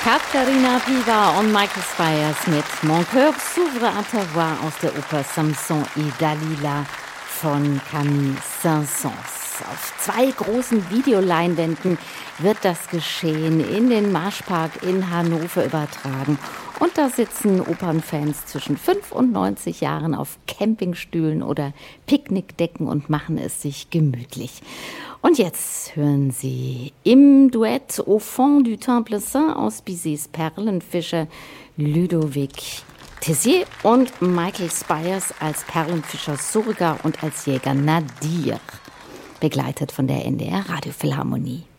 Katharina Piva und Michael Spyers mit Mon cœur s'ouvre à ta voix aus der Oper Samson et Dalila von Camille Saint-Saëns. Auf 2 großen Videoleinwänden wird das Geschehen in den Marschpark in Hannover übertragen. Und da sitzen Opernfans zwischen 5 und 90 Jahren auf Campingstühlen oder Picknickdecken und machen es sich gemütlich. Und jetzt hören Sie im Duett Au fond du Temple Saint aus Bizets Perlenfischer Ludovic Tessier und Michael Spyers als Perlenfischer Surga und als Jäger Nadir, begleitet von der NDR Radiophilharmonie.